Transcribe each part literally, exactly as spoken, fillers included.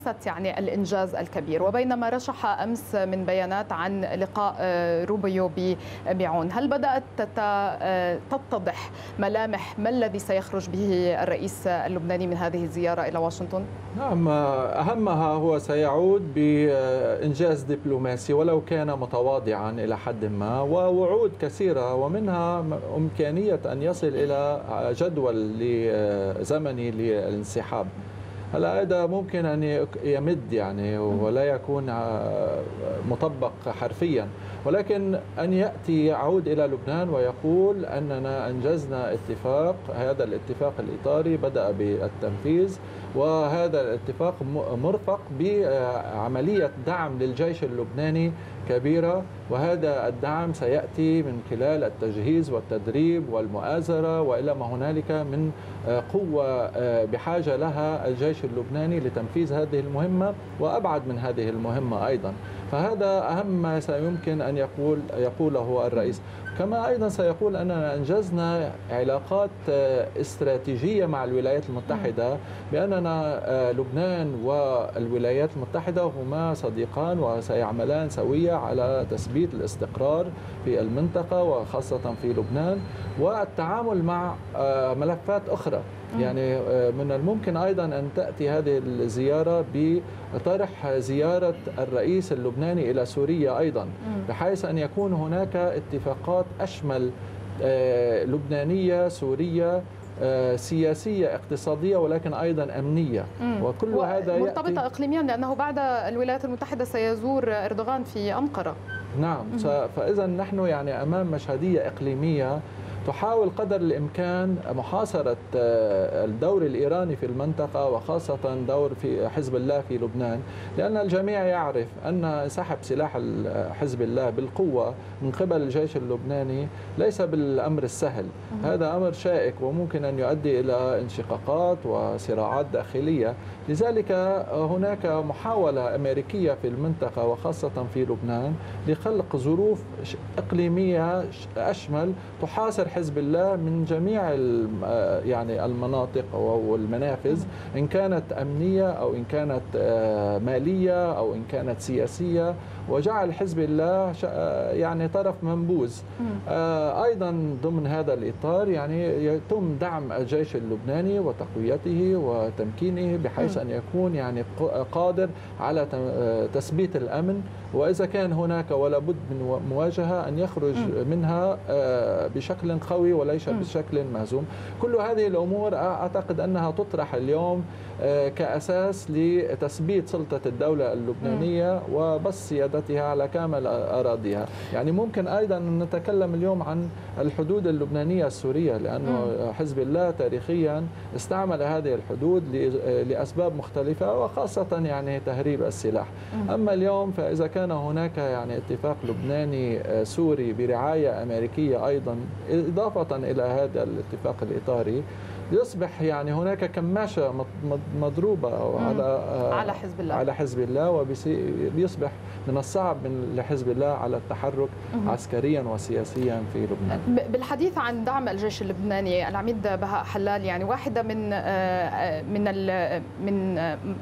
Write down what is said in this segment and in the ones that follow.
يعني الإنجاز الكبير. وبينما رشح أمس من بيانات عن لقاء روبيو بميعون، هل بدأت تتضح ملامح ما الذي سيخرج به الرئيس اللبناني من هذه الزيارة إلى واشنطن؟ نعم، أهمها هو سيعود بإنجاز دبلوماسي ولو كان متواضعا إلى حد ما، ووعود كثيرة ومنها إمكانية أن يصل إلى جدول زمني للانسحاب. هلا هذا ممكن أن يمد يعني ولا يكون مطبق حرفيا، ولكن أن يأتي يعود إلى لبنان ويقول أننا أنجزنا اتفاق، هذا الاتفاق الإطاري بدأ بالتنفيذ، وهذا الاتفاق مرفق بعملية دعم للجيش اللبناني كبيرة، وهذا الدعم سيأتي من خلال التجهيز والتدريب والمؤازرة وإلى ما هنالك من قوة بحاجة لها الجيش اللبناني لتنفيذ هذه المهمة وأبعد من هذه المهمة أيضا. فهذا أهم ما سيمكن أن يقول يقوله الرئيس. كما أيضا سيقول أننا أنجزنا علاقات استراتيجية مع الولايات المتحدة، بأننا لبنان والولايات المتحدة هما صديقان وسيعملان سوية على تثبيت الاستقرار في المنطقة وخاصة في لبنان والتعامل مع ملفات أخرى. يعني من الممكن أيضا أن تأتي هذه الزيارة بطرح زيارة الرئيس اللبناني إلى سوريا أيضا، بحيث أن يكون هناك اتفاقات أشمل لبنانية سورية سياسية اقتصادية ولكن أيضا أمنية، وكل هذا مرتبطة إقليميا لأنه بعد الولايات المتحدة سيزور أردوغان في أنقرة. نعم، فإذا نحن يعني أمام مشهدية إقليمية تحاول قدر الإمكان محاصرة الدور الإيراني في المنطقة وخاصة دور في حزب الله في لبنان، لأن الجميع يعرف أن سحب سلاح حزب الله بالقوة من قبل الجيش اللبناني ليس بالأمر السهل. هذا أمر شائك وممكن أن يؤدي إلى انشقاقات وصراعات داخلية. لذلك هناك محاولة أمريكية في المنطقة وخاصة في لبنان لخلق ظروف إقليمية أشمل تحاصر حزب الله من جميع يعني المناطق والمنافذ، إن كانت أمنية أو إن كانت مالية أو إن كانت سياسية، وجعل حزب الله يعني طرف منبوذ. أيضا ضمن هذا الإطار يعني يتم دعم الجيش اللبناني وتقويته وتمكينه بحيث أن يكون يعني قادر على تثبيت الأمن، وإذا كان هناك ولا بد من مواجهة أن يخرج منها بشكل قوي وليس بشكل مهزوم. كل هذه الأمور أعتقد أنها تطرح اليوم كأساس لتثبيت سلطة الدولة اللبنانية وبس سيادتها على كامل أراضيها. يعني ممكن أيضا نتكلم اليوم عن الحدود اللبنانية السورية، لأنه حزب الله تاريخيا استعمل هذه الحدود لأسباب مختلفة وخاصة يعني تهريب السلاح. أما اليوم فإذا كان هناك يعني اتفاق لبناني سوري برعاية أمريكية أيضا إضافة إلى هذا الاتفاق الإطاري، يصبح يعني هناك كماشة مضروبة على على حزب الله على حزب الله وبيصبح من الصعب من لحزب الله على التحرك عسكريا وسياسيا في لبنان. بالحديث عن دعم الجيش اللبناني، العميد بهاء حلال، يعني واحدة من من من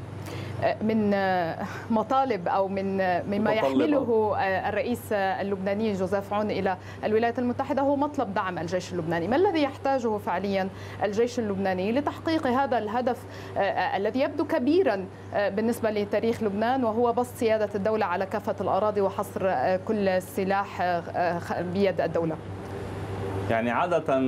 من مطالب أو من مما يحمله الرئيس اللبناني جوزيف عون إلى الولايات المتحدة هو مطلب دعم الجيش اللبناني. ما الذي يحتاجه فعليا الجيش اللبناني لتحقيق هذا الهدف الذي يبدو كبيرا بالنسبة لتاريخ لبنان، وهو بسط سيادة الدولة على كافة الأراضي وحصر كل السلاح بيد الدولة؟ يعني عادة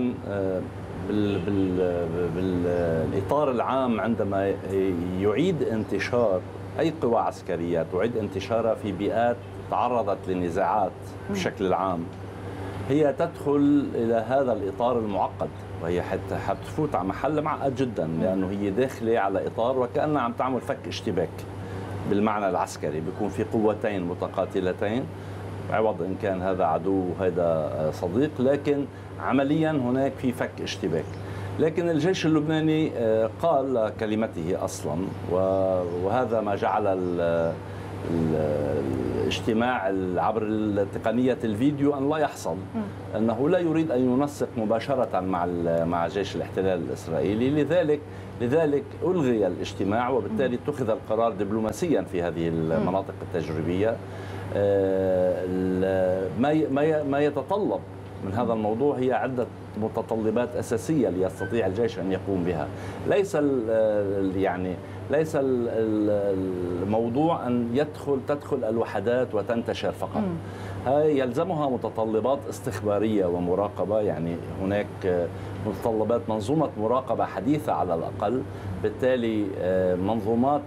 بالإطار العام عندما يعيد انتشار أي قوى عسكرية تعيد انتشارها في بيئات تعرضت لنزاعات بشكل العام، هي تدخل إلى هذا الإطار المعقد، وهي حتى حتفوت على محل معقد جدا، لأنه هي داخلة على إطار وكأنها عم تعمل فك اشتباك بالمعنى العسكري، بيكون في قوتين متقاتلتين عوض إن كان هذا عدو وهذا صديق، لكن عمليا هناك في فك اشتباك. لكن الجيش اللبناني قال كلمته أصلا، وهذا ما جعل الاجتماع عبر تقنية الفيديو أن لا يحصل، أنه لا يريد أن ينسق مباشرة مع مع جيش الاحتلال الإسرائيلي. لذلك لذلك ألغي الاجتماع، وبالتالي اتخذ القرار دبلوماسيا في هذه المناطق التجريبية. ما يتطلب من هذا الموضوع هي عدة متطلبات أساسية ليستطيع الجيش أن يقوم بها. ليس يعني ليس الموضوع أن يدخل تدخل الوحدات وتنتشر فقط. هاي يلزمها متطلبات استخبارية ومراقبة، يعني هناك متطلبات منظومة مراقبة حديثة على الأقل، بالتالي منظومات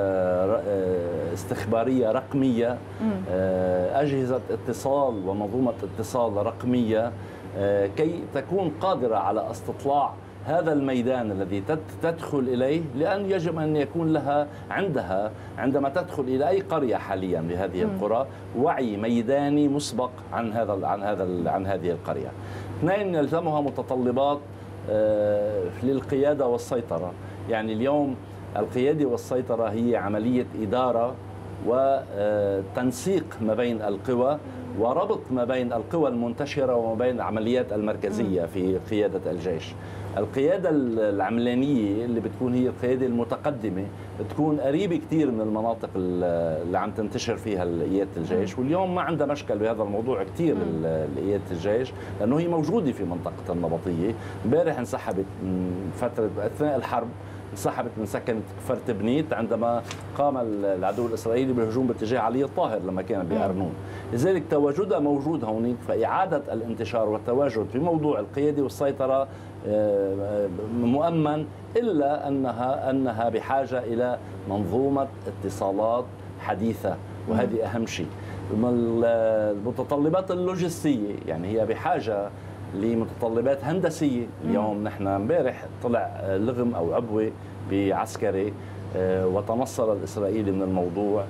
استخبارية رقمية، أجهزة اتصال ومنظومة اتصال رقمية كي تكون قادرة على استطلاع هذا الميدان الذي تدخل إليه، لأن يجب أن يكون لها عندها عندما تدخل إلى أي قرية حاليا بهذه القرى وعي ميداني مسبق عن هذا عن هذا عن هذه القرية. اثنين، يلزمها متطلبات للقيادة والسيطرة. يعني اليوم القيادة والسيطرة هي عملية إدارة وتنسيق ما بين القوى وربط ما بين القوى المنتشرة وما بين العمليات المركزية في قيادة الجيش. القيادة العملانية اللي بتكون هي القيادة المتقدمة تكون قريبة كثير من المناطق اللي عم تنتشر فيها قيادة الجيش، واليوم ما عندها مشكل بهذا الموضوع كثير قيادة الجيش، لأنه هي موجودة في منطقة النبطية. امبارح انسحبت من فترة أثناء الحرب، انسحبت من سكنة كفر بنيت عندما قام العدو الإسرائيلي بالهجوم باتجاه علي الطاهر لما كان بأرنون. لذلك تواجدها موجود هونيك، فإعادة الانتشار والتواجد في موضوع القيادة والسيطرة مؤمن، إلا أنها أنها بحاجة إلى منظومة اتصالات حديثة، وهذه أهم شيء. المتطلبات اللوجستية يعني هي بحاجة لمتطلبات هندسية. اليوم نحن امبارح طلع لغم أو عبوة بعسكري وتنصل الإسرائيلي من الموضوع،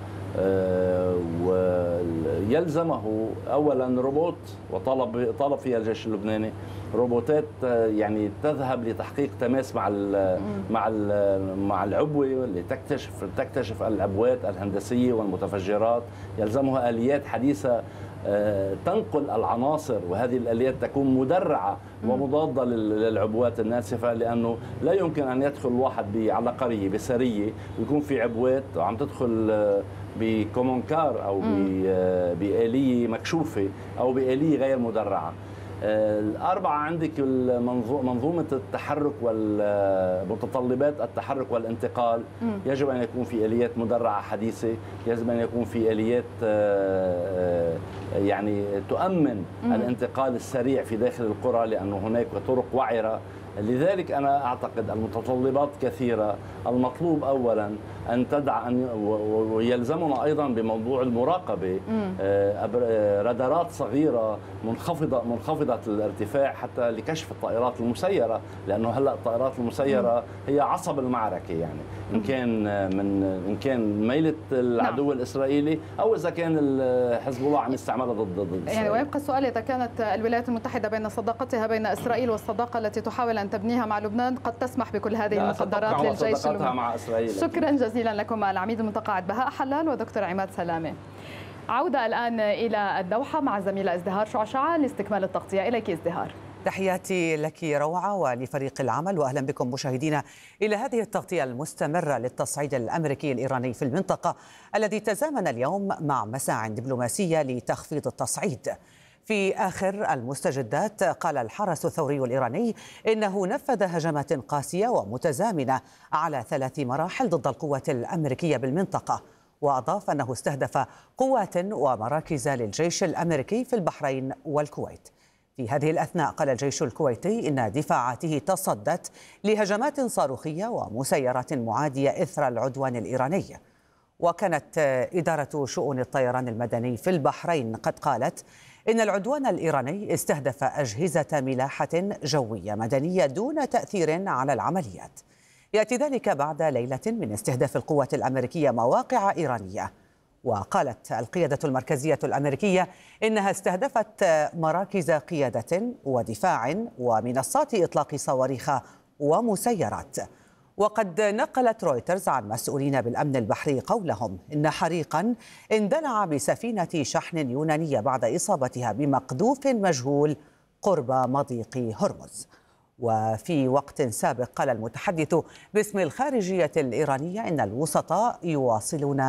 ويلزمه أولا روبوت، وطلب طلب فيها الجيش اللبناني روبوتات يعني تذهب لتحقيق تماس مع ال مع ال مع العبوة اللي تكتشف تكتشف العبوات الهندسية والمتفجرات. يلزمها آليات حديثة تنقل العناصر، وهذه الآليات تكون مدرعة ومضادة للعبوات الناسفة، لأنه لا يمكن أن يدخل واحد على قرية بسرية ويكون في عبوات وعم تدخل بكومونكار أو بآلية مكشوفة أو بآلية غير مدرعة. الأربعة عندك منظومة التحرك والمتطلبات التحرك والانتقال. يجب أن يكون في آليات مدرعة حديثة، يجب أن يكون في آليات يعني تؤمن الانتقال السريع في داخل القرى، لأنه هناك طرق وعرة. لذلك أنا أعتقد المتطلبات كثيرة. المطلوب أولا أن تدع أن ويلزمنا أيضا بموضوع المراقبة رادارات صغيرة منخفضة منخفضة الارتفاع حتى لكشف الطائرات المسيرة، لأنه هلا الطائرات المسيرة هي عصب المعركة، يعني إن كان من إن كان ميلة العدو الإسرائيلي أو إذا كان حزب الله عم يستعملها ضد ضد يعني. ويبقى السؤال، إذا كانت الولايات المتحدة بين صداقتها بين إسرائيل والصداقة التي تحاول أن تبنيها مع لبنان قد تسمح بكل هذه المقدرات للجيش اللبناني. شكرا جزيلا لكم العميد المتقاعد بهاء حلال ودكتور عماد سلامة. عودة الآن إلى الدوحة مع الزميلة ازدهار شعشعة لاستكمال التغطية. إليك ازدهار. تحياتي لك روعة ولفريق العمل، وأهلا بكم مشاهدينا إلى هذه التغطية المستمرة للتصعيد الأمريكي الإيراني في المنطقة الذي تزامن اليوم مع مساع دبلوماسية لتخفيض التصعيد. في آخر المستجدات قال الحرس الثوري الإيراني إنه نفذ هجمات قاسية ومتزامنة على ثلاث مراحل ضد القوات الأمريكية بالمنطقة، وأضاف أنه استهدف قوات ومراكز للجيش الأمريكي في البحرين والكويت. في هذه الأثناء قال الجيش الكويتي إن دفاعاته تصدت لهجمات صاروخية ومسيرات معادية إثر العدوان الإيراني. وكانت إدارة شؤون الطيران المدني في البحرين قد قالت إن العدوان الإيراني استهدف أجهزة ملاحة جوية مدنية دون تأثير على العمليات. يأتي ذلك بعد ليلة من استهداف القوات الأمريكية مواقع إيرانية. وقالت القيادة المركزية الأمريكية إنها استهدفت مراكز قيادة ودفاع ومنصات إطلاق صواريخ ومسيرات. وقد نقلت رويترز عن مسؤولين بالأمن البحري قولهم إن حريقا اندلع بسفينة شحن يونانية بعد إصابتها بمقذوف مجهول قرب مضيق هرمز. وفي وقت سابق قال المتحدث باسم الخارجية الإيرانية إن الوسطاء يواصلون